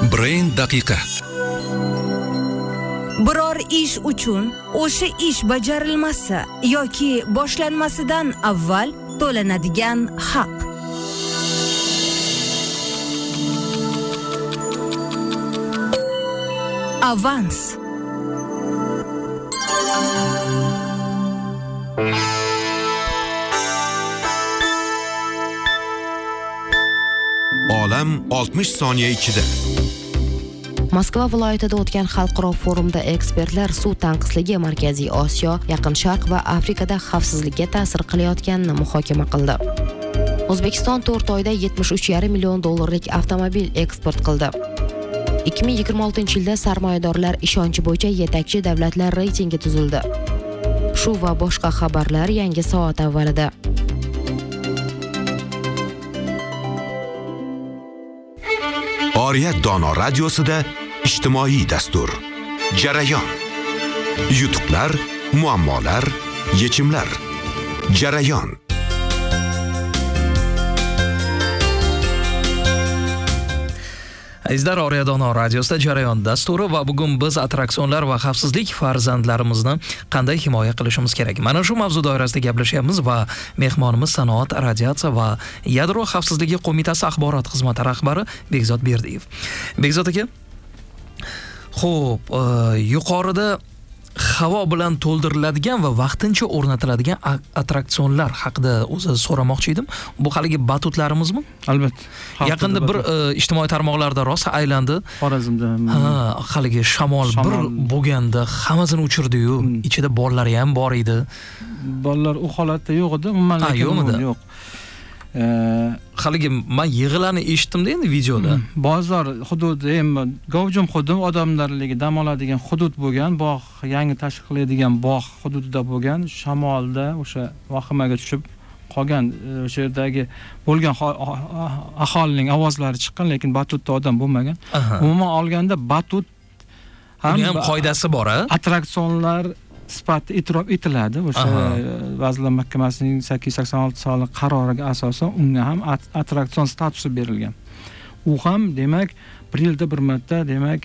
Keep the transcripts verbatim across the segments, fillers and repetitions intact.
Brain daqiqa. Biror ish uchun o'sha ish bajarilmasa yoki boshlanmasidan avval to'lanadigan haq. Avans. Olam oltmish soniya ichida. Moskva viloyatida o'tgan xalqaro forumda ekspertlar suv tanqisligi Markaziy Osiyo, Yaqin Sharq va Afrikada xavfsizlikka ta'sir qilayotganini muhokama qildi. O'zbekiston to'rt oyda yetmish uch yarim million dollarlik avtomobil eksport qildi. ikki ming yigirma oltinchi yilda sarmoyadorlar ishonchi bo'yicha yetakchi davlatlar reytingi tuzildi. Shu va boshqa xabarlar yangi soat avvalida. Oriyat Dono radiosida ijtimoiy dastur. Jarayon. Yutuqlar, muammolar, yechimlar. Jarayon. Azizlar, Oriyat Dono radiosida Jarayon dasturi va bugun biz attraksionlar va xavfsizlik farzandlarimizni qanday himoya qilishimiz kerak? Mana shu mavzu doirasida gaplashyapmiz va mehmonimiz Sanoat, radiatsiya va yadro xavfsizligi qo'mitasi axborot xizmati rahbari Bekzod Berdiyev. Bekzod aka, xo'p, yuqorida havo bilan to'ldiriladigan va vaqtincha o'rnatiladigan attraksionlar haqida o'zi so'ramoqchi edim. Bu haligi batutlarimizmi? Albatta. Yaqinda bir ijtimoiy tarmoqlarda rosa aylandi. Xorazmda. Ha, haligi shamol bir bo'lganda hammasini uchirdi-yu, ichida bolalar ham bor edi. Bolalar u holatda yo'q edi, umuman lekin yo'q. Haligi men yig'ilani eshitdim-da endi videoda. Bozor hududi, ham gavjum hudud, odamlarligi dam oladigan hudud bo'lgan, bog' yangi tashkil qiladigan bog' hududida bo'lgan, shamolda o'sha vahimaga tushib qolgan o'sha yerdagi bo'lgan aholining ovozlari chiqqan, lekin batutda odam bo'lmagan. Umuman olganda batut ham qoidasi bor-a? Attraksionlar sifatida e'tirof etiladi. O'sha Vazirlar Mahkamasining sakkiz yuz sakson olti sonli qaroriga asosan unga ham attraksion statusi berilgan. U ham demak bir yilda bir marta demak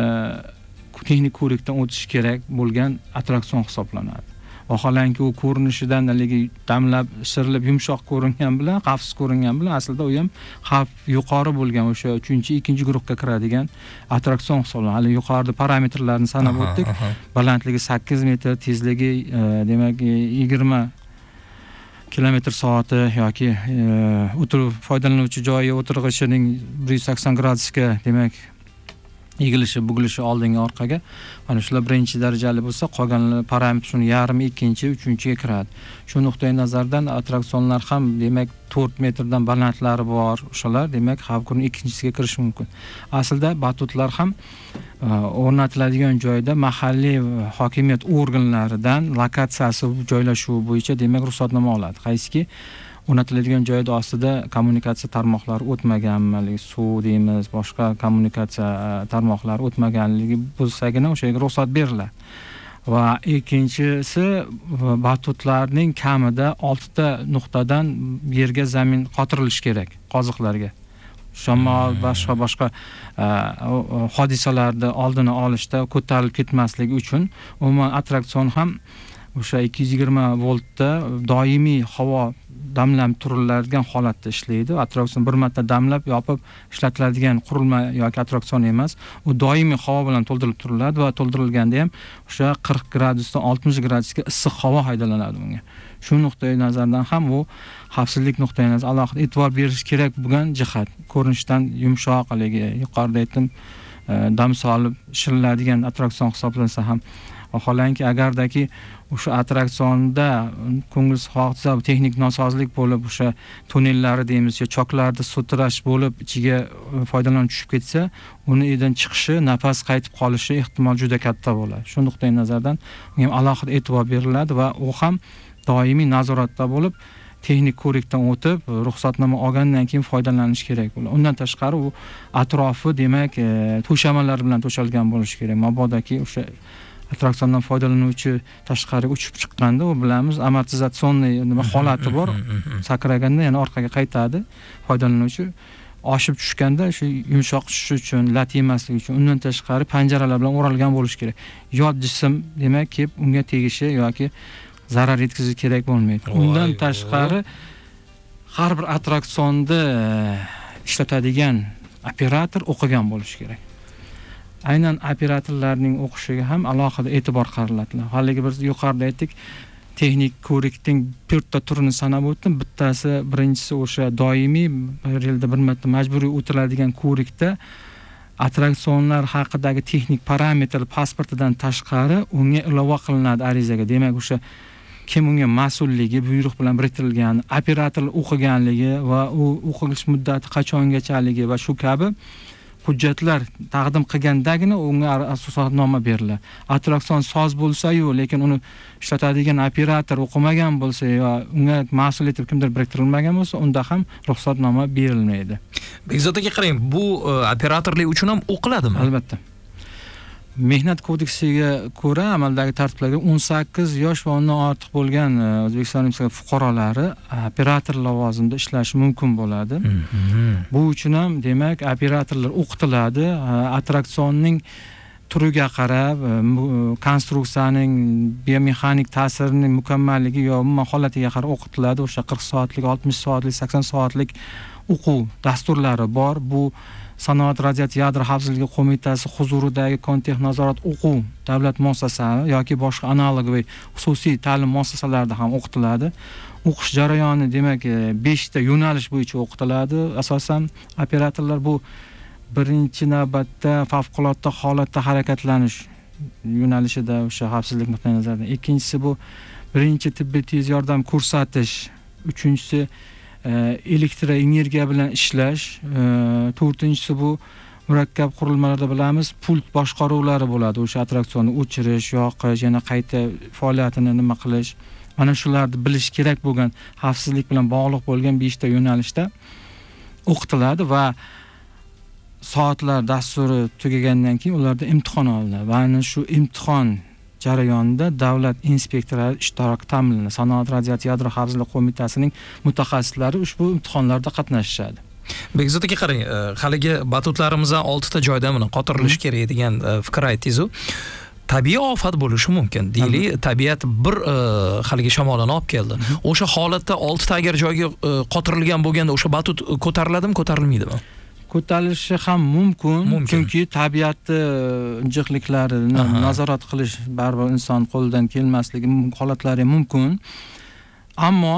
texnik ko'rikdan o'tishi kerak bo'lgan attraksion hisoblanadi. Vaholanki u ko'rinishidan haligi damlab, shirilib, yumshoq ko'ringan bilan, xavfsiz ko'ringan bilan aslida u ham xavf yuqori bo'lgan o'sha uchinchi, ikkinchi guruhga kiradigan attraksion hisoblanadi. Hali yuqorida parametrlarni sanab o'tdik. Balandligi sakkiz metr, tezligi demak yigirma kilometr soati yoki o'tirib foydalanuvchi joyi o'tirg'ichining bir yuz sakson gradusga demak egilishi, bugilishi oldinga orqaga. Mana shular birinchi darajali bo'lsa, qolgan parametr shuni yarim, ikkinchi, uchinchiga kiradi. Shu nuqtai nazardan attraksionlar ham demak to'rt metrdan balandlari bor, o'shalar demak xavf guruhi ikkinchisiga kirishi mumkin. Aslida batutlar ham o'rnatiladigan joyda mahalliy hokimiyat organlaridan lokatsiyasi, joylashuvi bo'yicha demak ruxsatnoma oladi. Qaysiki o'rnatiladigan joyda ostida kommunikatsiya tarmoqlari o'tmaganligi, suv deymiz, boshqa kommunikatsiya tarmoqlari o'tmaganligi bo'lsagina o'sha yerga ruxsat beriladi. Va ikkinchisi, batutlarning kamida oltita nuqtadan yerga zamin qotirilishi kerak, qoziqlarga. Shamol, boshqa boshqa hodisalarda oldini olishda ko'tarilib ketmasligi uchun umuman attraksion ham o'sha ikki yuz yigirma voltda doimiy havo damlab turiladigan holatda ishlaydi. Attraksion bir marta damlab yopib ishlatiladigan qurilma yoki attraksion emas. U doimiy havo bilan to'ldirilib turiladi va to'ldirilganda ham o'sha qirq gradusdan oltmish gradusga issiq havo haydalanadi unga. Shu nuqtai nazardan ham u xavfsizlik nuqtai nazaridan alohida e'tibor berish kerak bo'lgan jihat. Ko'rinishdan yumshoq, haligi yuqorida aytdim, dam solib shiriladigan attraksion hisoblansa ham, vaholanki agardaki o'sha attraksionda ko'ngilsiz texnik nosozlik bo'lib, o'sha tunnellari deymiz, yo choklarda sutirash bo'lib, ichiga foydalanuvchi tushib ketsa, uni idan chiqishi, nafas qaytib qolishi ehtimol juda katta bo'ladi. Shu nuqtai nazardan unga ham alohida e'tibor beriladi va u ham doimiy nazoratda bo'lib, texnik ko'rikdan o'tib, ruxsatnoma olgandan keyin foydalanish kerak bo'ladi. Undan tashqari u atrofi demak to'shamalar bilan to'shalgan bo'lishi kerak. Mabodaki o'sha attraksiondan foydalanuvchi tashqariga uchib chiqqanda, u bilamiz amortizatsionniy nima holati bor. Sakraganda yana orqaga qaytadi foydalanuvchi. oshib tushganda shu yumshoq tushishi uchun, lat yemasligi uchun undan tashqari panjaralar bilan o'ralgan bo'lishi kerak. Yot jism demak kelib unga tegishi yoki zarar yetkazishi kerak bo'lmaydi. Undan tashqari har bir attraksionda ishlatadigan operator o'qigan bo'lishi kerak. Aynan operatorlarning o'qishiga ham alohida e'tibor qaratiladi. Haligi biz yuqorida aytdik, texnik ko'rikning to'rtta turini sanab o'tdim. Bittasi, birinchisi o'sha doimiy bir yilda bir marta majburiy o'tiladigan ko'rikda attraksionlar haqidagi texnik parametr pasportidan tashqari unga ilova qilinadi arizaga. Demak, o'sha kim unga mas'ulligi, buyruq bilan biriktirilgan, operator o'qiganligi va u o'qilish muddati qachongachaligi va shu kabi hujjatlar taqdim qilgandagina unga asosnoma beriladi. Attraksion soz bo'lsa-yu, lekin uni ishlatadigan operator o'qimagan bo'lsa yo unga mas'ul etib kimdir biriktirilmagan bo'lsa, unda ham ruxsatnoma berilmaydi. Bekzod aka, qarang, bu operatorlik uchun ham o'qiladimi? Albatta. Mehnat kodeksiga ko'ra amaldagi tartiblarga o'n sakkiz yosh va undan ortiq bo'lgan O'zbekiston Respublikasi fuqarolari operator lavozimida ishlashi mumkin bo'ladi. Bu uchun ham demak operatorlar o'qitiladi. Attraksionning turiga qarab, konstruksiyaning biomexanik ta'sirining mukammalligi yo umuman holatiga qarab o'qitiladi. O'sha qirq soatlik, oltmish soatlik, sakson soatlik o'quv dasturlari bor. Bu Sanoat radioaktiv yadro xavfsizligi qo'mitasi huzuridagi kon-texnik nazorat o'quv davlat muassasalari yoki boshqa analogiy xususiy ta'lim muassasalarida ham o'qitiladi. O'qish jarayoni demak besh ta yo'nalish bo'yicha o'qitiladi. Asosan operatorlar bu birinchi navbatda favqulodda holatda harakatlanish yo'nalishida o'sha xavfsizlik nuqtai nazaridan. Ikkinchisi bu birinchi tibbiy tez yordam ko'rsatish, uchinchisi elektroenergiya bilan ishlash, to'rtinchisi bu murakkab qurilmalarda bilamiz, pult boshqaruvlari bo'ladi. O'sha attraksionni o'chirish, yoqish, yana qayta faoliyatini nima qilish. Mana shularni bilish kerak bo'lgan xavfsizlik bilan bog'liq bo'lgan besh ta yo'nalishda o'qitiladi va soatlar dasturi tugagandan keyin ularda imtihon olinadi. Va ana shu imtihon jarayonida davlat inspektorlari ishtiroki ta'minlanadi. Sanoat radioaktiv yadro xavfsizligi qo'mitasining mutaxassislari ushbu imtihonlarda qatnashishadi. Bekzod aka, qarang, haligi batutlarimizdan olti ta joyda buni qotirilish kerak degan fikr aytdingiz-ku. Tabiiy ofat bo'lishi mumkin. Deylik, tabiat bir haligi shamolni olib keldi. O'sha holatda olti ta agar joyga qotirilgan bo'lganda o'sha batut ko'tariladimi, ko'tarilmaydimi? Ko'tarilishi ham mumkin, chunki tabiatni injiqliklarini nazorat qilish baribir inson qo'lidan kelmasligi holatlari mumkin. Ammo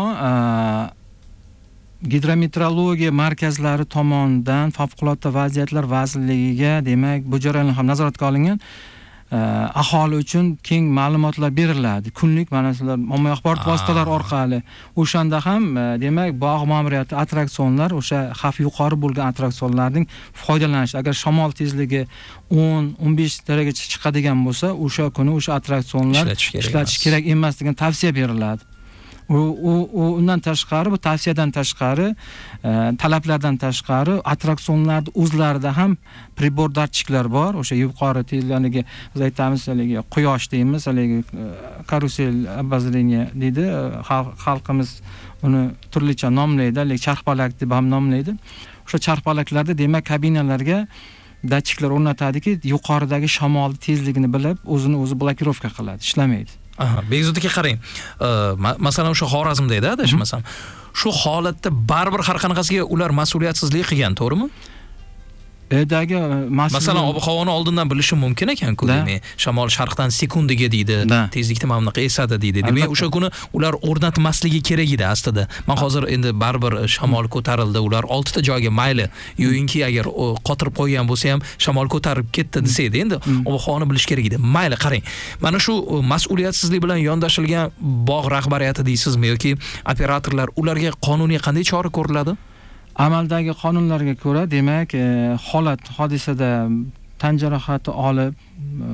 gidrometeorologiya markazlari tomonidan favqulodda vaziyatlar vazirligiga demak bu jarayon ham nazoratga olingan aholi uchun keng ma'lumotlar beriladi. Kunlik mana shular ommaviy axborot vositalari orqali. O'shanda ham demak bog' ma'muriyati attraksionlar, o'sha xavf yuqori bo'lgan attraksionlarning foydalanish, agar shamol tezligi o'n o'n besh darajagacha chiqadigan bo'lsa, o'sha kuni o'sha attraksionlar ishlatish kerak emas degan tavsiya beriladi. U u undan tashqari, bu tavsiyadan tashqari, talablardan tashqari attraksionlarda o'zlarida ham pribor datchiklar bor. O'sha yuqori tezliklariga biz aytamiz, haligi quyosh deymiz, haligi karusel обозрение deydi. Xalqimiz uni turlicha nomlaydi, haligi charxpalak deb ham nomlaydi. O'sha charxpalaklarda demak kabinalarga datchiklar o'rnatadiki, yuqoridagi shamol tezligini bilib, o'zini o'zi blokirovka qiladi, ishlamaydi. Aha, Bekzod aka, qarang. Masalan, o'sha Xorazmda edi, adashmasam. Shu holatda baribir har qanaqasiga ular mas'uliyatsizlik qilgan, to'g'rimi? Edagi masalan ob-havoni oldindan bilishi mumkin ekan-ku, demak, shamol sharqdan sekundiga deydi, tezlikni mana bunaqa esadi deydi. Demak, o'sha kuni ular o'rnatmasligi kerak edi aslida. Men hozir endi baribir shamol ko'tarildi, ular olti ta joyga mayli, yo'inki agar qotirib qo'ygan bo'lsa ham shamol ko'tarib ketdi desaydi, endi ob-havoni bilish kerak edi. Mayli, qarang. Mana shu mas'uliyatsizlik bilan yondashilgan bog' rahbariyati deysizmi yoki operatorlar, ularga qonuniy qanday chora ko'riladi? Amaldagi qonunlarga ko'ra, demak, holat hodisada tan jarohati olib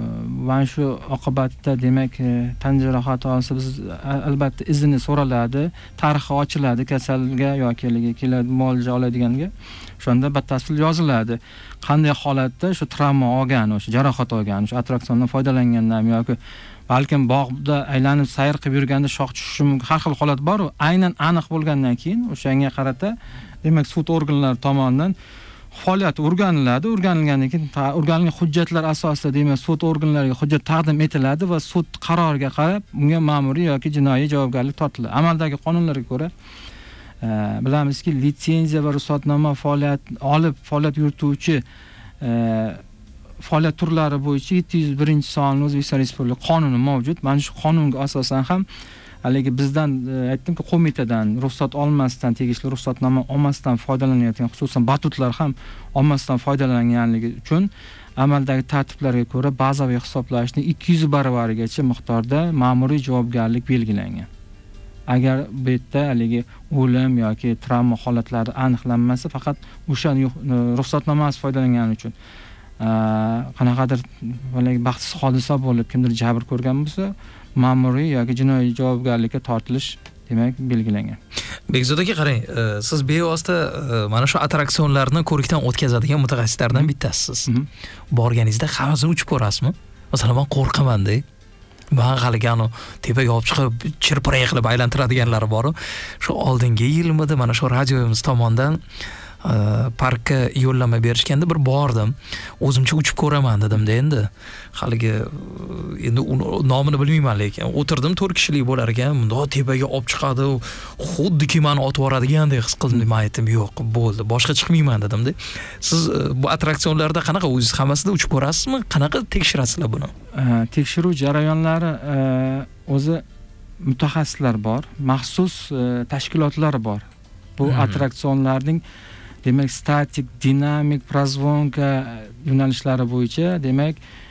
va shu oqibatda demak tan jarohati olsa biz albatta izini so'raladi, tarixi ochiladi kasalga yoki keladi muolaja oladiganga. Shunda batafsil yoziladi. Qanday holatda shu travma olgan, o'sha jarohat olgan, shu attraksiondan foydalangandan yoki balkim bog'da aylanib sayr qilib yurganda shoh tushishi mumkin. Har xil holat bor. Aynan aniq bo'lgandan keyin o'shanga qarata demak sud organlari tomonidan faoliyati o'rganiladi. O'rganilgandan keyin o'rganilgan hujjatlar asosida demak sud organlariga hujjat taqdim etiladi va sud qaroriga qarab unga ma'muriy yoki jinoiy javobgarlik tortiladi. Amaldagi qonunlarga ko'ra bilamizki, litsenziya va ruxsatnoma faoliyat olib faoliyat yurituvchi faoliyat turlari bo'yicha yetti yuz birinchi sonli O'zbekiston Respublikasi qonuni mavjud. Mana shu qonunga asosan ham haligi bizdan aytdimki, qo'mitadan ruxsat olmasdan, tegishli ruxsatnoma olmasdan foydalanayotgan, xususan batutlar ham olmasdan foydalanganligi uchun amaldagi tartiblarga ko'ra bazaviy hisoblashning ikki yuz baravarigacha miqdorda ma'muriy javobgarlik belgilangan. Agar bu yerda haligi o'lim yoki travma holatlari aniqlanmasa, faqat o'sha ruxsatnomasi foydalangani uchun qanaqadir haligi baxtsiz hodisa bo'lib, kimdir jabr ko'rgan bo'lsa, ma'muriy yoki jinoiy javobgarlikka tortilish demak belgilangan. Bekzod aka, qarang, siz bevosita mana shu attraksionlarni ko'rikdan o'tkazadigan mutaxassislardan bittasisiz. Borganingizda hammasini uchib ko'rasizmi? Masalan, men qo'rqaman-da. Men haligani tepaga olib chiqib, chirpiray qilib aylantiradiganlari bor. Shu oldingi yilmidi mana shu radiomiz tomonidan parkka yo'llanma berishganda bir bordim. O'zimcha uchib ko'raman dedim-da endi. Haligi endi nomini bilmayman, lekin o'tirdim, to'rt kishilik bo'lar ekan. Bunda tepaga olib chiqadi, xuddiki meni otib yuboradigandek his qildim. Men aytdim, yo'q, bo'ldi, boshqa chiqmayman dedim-da. Siz bu attraksionlarda qanaqa o'zingiz hammasida uchib ko'rasizmi? Qanaqa tekshirasizlar buni? Tekshiruv jarayonlari o'zi mutaxassislar bor, maxsus tashkilotlar bor. Bu attraksionlarning demak statik, dinamik, prozvonka yo'nalishlari bo'yicha demak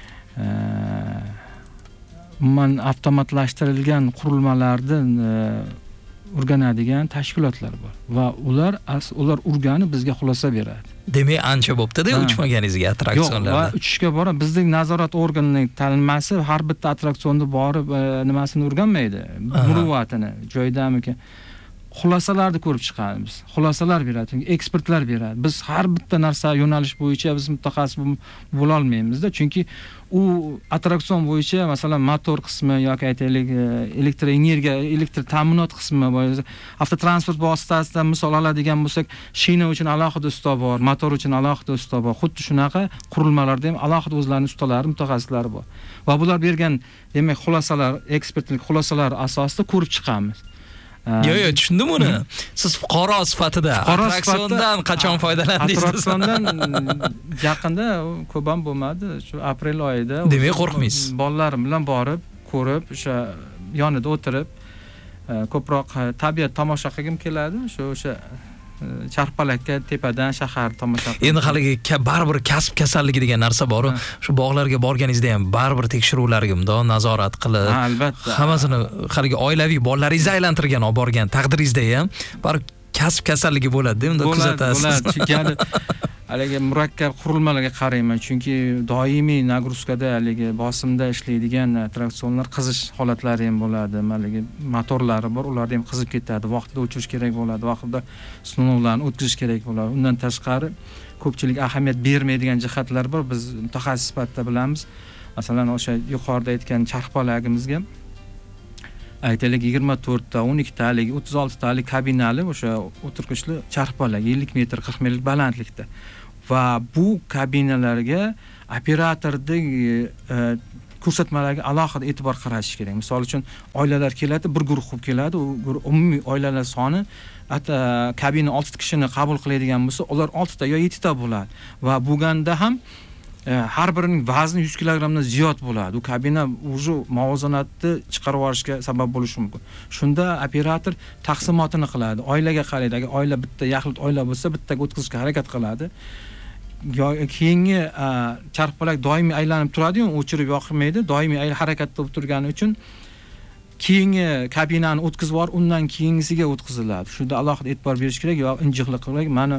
umuman avtomatlashtirilgan qurilmalardan o'rganadigan tashkilotlar bor va ular ular o'rganib bizga xulosa beradi. Demak, ancha bo'pti-da uchmaganingizga attraksionlarda. Yo'q, va uchishga borib bizning nazorat organining ta'limasi har bitta attraksionda borib nimasini o'rganmaydi, muruvvatini, joydamikan. Xulosalarni ko'rib chiqamiz. Xulosalar beradi, ekspertlar beradi. Biz har bitta narsa yo'nalish bo'yicha biz mutaxassis bo'la olmaymiz-da, chunki u attraksion bo'yicha masalan motor qismi yoki aytaylik elektr energiya, elektr ta'minot qismi bo'yicha avtotransport vositasidan misol oladigan bo'lsak, shina uchun alohida usta bor, motor uchun alohida usta bor. Xuddi shunaqa qurilmalarda ham alohida o'zlarining ustalari, mutaxassislari bor. Va bular bergan demak xulosalar, ekspertlik xulosalari asosida ko'rib chiqamiz. Yo'q, yo'q, tushundim uni. Siz fuqaro sifatida attraksiondan qachon foydalandingiz? Attraksiondan yaqinda ko'p ham bo'lmadi, shu aprel oyida. Demak, qo'rqmaysiz. Bolalarim bilan borib, ko'rib, o'sha yonida o'tirib, ko'proq tabiat tomosha qilgim keladi, shu o'sha charxpalakka tepadan shahar tomosha qilib. Endi haligi baribir kasb kasalligi degan narsa bor-ku. Shu bog'larga borganingizda ham baribir tekshiruvlarga bundoq nazorat qilib, ha, albatta. Hammasini haligi oilaviy bolalaringizni aylantirgan olib borgan taqdiringizda ham baribir kasb kasalligi bo'ladi-da, unda kuzatasiz. Bo'ladi, chunki haligi murakkab qurilmalarga qarayman, chunki doimiy nagruzkada haligi bosimda ishlaydigan attraksionlar qizish holatlari ham bo'ladi. Haligi motorlari bor, ularni ham qizib ketadi. Vaqtida o'chirish kerak bo'ladi, vaqtida sinovlarni o'tkazish kerak bo'ladi. Undan tashqari ko'pchilik ahamiyat bermaydigan jihatlar bor. Biz mutaxassis sifatida bilamiz. Masalan, o'sha yuqorida aytgan charxpalagimizga aytaylik yigirma to'rtta, o'n ikkitalik, o'ttiz oltitalik kabinali o'sha o'tirqichli charxpalak ellik metr, qirq metrlik balandlikda. Va bu kabinalarga operatorning ko'rsatmalariga alohida e'tibor qaratish kerak. Misol uchun, oilalar keladi, bir guruh bo'lib keladi, u umumiy oilalar soni hatto kabina olti kishini qabul qiladigan bo'lsa, ular oltita yo yettita bo'ladi. Va bo'lganda ham har birining vazni yuz kilogrammdan ziyod bo'ladi. U kabina o'zi muvozanatni chiqarib olishga sabab bo'lishi mumkin. Shunda operator taqsimotini qiladi. Oilaga qaraydi. Agar oila bitta yaxlit oila bo'lsa, bittaga o'tkazishga harakat qiladi. Keyingi charxpalak doimiy aylanib turadi-yu, o'chirib yoqmaydi. Doimiy harakatda bo'lib turgani uchun keyingi kabinani o'tkazib yuborib, undan keyingisiga o'tkaziladi. Shunda alohida e'tibor berish kerak, yo'q injiqlik qilib, mana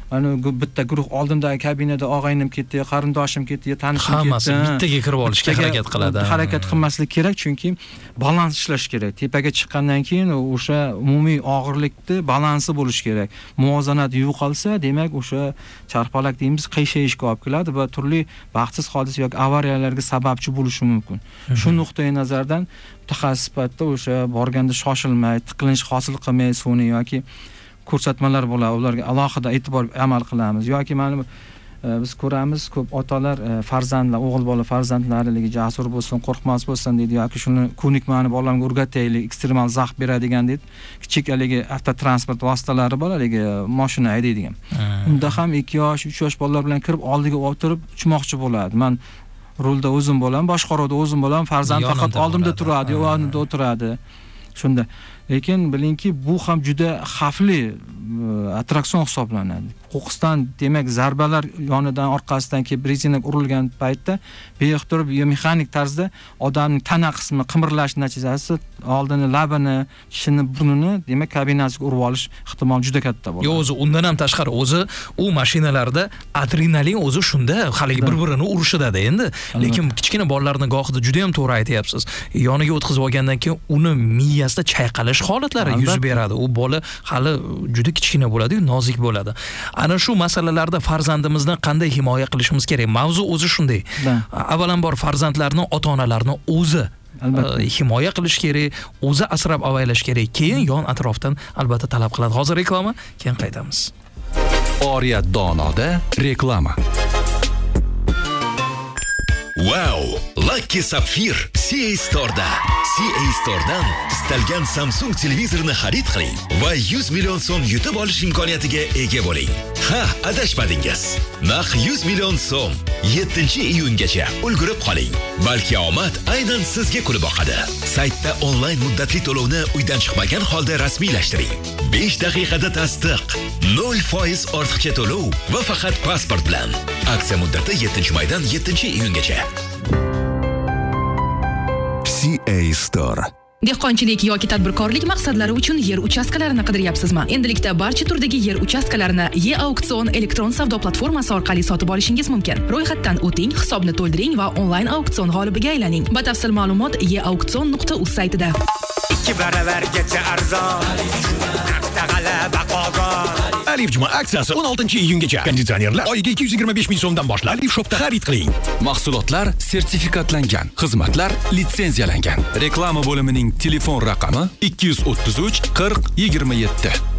ana bitta guruh oldimdagi kabinada og'aynim ketdi, qarindoshim ketdi, tanishim ketdi. Hammasi bittaga kirib olishga harakat qiladi. Harakat qilmaslik kerak, chunki balans ishlash kerak. Tepaga chiqqandan keyin o'sha umumiy og'irlikni balansi bo'lish kerak. Muvozanat yo'qolsa, demak o'sha charxpalak deymiz, qiyshayishga olib keladi va turli baxtsiz hodisa yoki avariyalarga sababchi bo'lishi mumkin. Shu nuqtai nazardan mutaxassis sifatida o'sha borganda shoshilmay, tiqilinch hosil qilmay sun'iy yoki ko'rsatmalar bo'ladi, ularga alohida e'tibor amal qilamiz yoki mana biz ko'ramiz, ko'p otalar farzandlar, o'g'il bola farzandlariga jasur bo'lsin, qo'rqmas bo'lsin deydi yoki shuni ko'nikmani bolamga o'rgataylik, ekstremal zax beradigan deydi. Kichik haligi avtotransport vositalari bor, haligi mashina haydaydigan. Unda ham ikki yosh, uch yosh bolalar bilan kirib oldiga o'tirib uchmoqchi bo'ladi. Men rulda o'zim bo'laman, boshqaruvda o'zim bo'laman, farzand faqat oldimda turadi, yonimda o'tiradi. Shunda lekin bilingki, bu ham juda xavfli attraksion hisoblanadi. Qo'qqisdan demak zarbalar yonidan orqasidan kelib rezinaga urilgan paytda beixtiyor biomexanik tarzda odamning tana qismi qimirlash natijasi oldini labini, tishini, burnini demak kabinasiga urib olish ehtimoli juda katta bo'ladi. Yo'q, o'zi undan ham tashqari o'zi u mashinalarda adrenalin o'zi shunda haligi bir-birini urishida endi. Lekin kichkina bolalarning gohida juda ham to'g'ri aytyapsiz. Yoniga o'tkazib olgandan keyin uni miyasida chayqalish holatlari yuz beradi. U bola hali juda kichkina bo'ladi-yu, nozik bo'ladi. Ana shu masalalarda farzandimizni qanday himoya qilishimiz kerak? Mavzu o'zi shunday. Avvalambor farzandlarni ota-onalarni o'zi himoya qilish kerak, o'zi asrab avaylash kerak. Keyin yon atrofdan albatta talab qiladi. Hozir reklama, keyin qaytamiz. Oriyat donoda reklama. Wow! Lucky Sapphire C A Store'da. C A Store'dan istalgan Samsung televizorni xarid qiling va yuz million so'm yutib olish imkoniyatiga ega bo'ling. Ha, adashmadingiz. Naq yuz million so'm yettinchi iyungacha ulgurib qoling. Balki omad aynan sizga kulib boqadi. Saytda onlayn muddatli to'lovni uydan chiqmagan holda rasmiylashtiring. besh daqiqada tasdiq, nol foiz ortiqcha to'lov va faqat pasport bilan. Aksiya muddati yettinchi maydan yettinchi iyungacha. C A Store. Dehqonchilik yoki tadbirkorlik maqsadlari uchun yer uchastkalarini qidiryapsizmi? Endilikda barcha turdagi yer uchastkalarini E-Auksion elektron savdo platformasi orqali sotib olishingiz mumkin. Ro'yxatdan o'ting, hisobni to'ldiring va onlayn auksion g'olibiga aylaning. Batafsil ma'lumot e auksion nuqta uz saytida. ikki baravargacha arzon. Naqd g'alaba qozon. Alif Juma aksiyasi o'n oltinchi iyungacha. Konditsionerlar oyiga ikki yuz yigirma besh ming so'mdan boshlab Alif Shopda xarid qiling. Mahsulotlar sertifikatlangan, xizmatlar litsenziyalangan. Reklama bo'limining telefon raqami ikki yuz o'ttiz uch qirq yigirma yetti.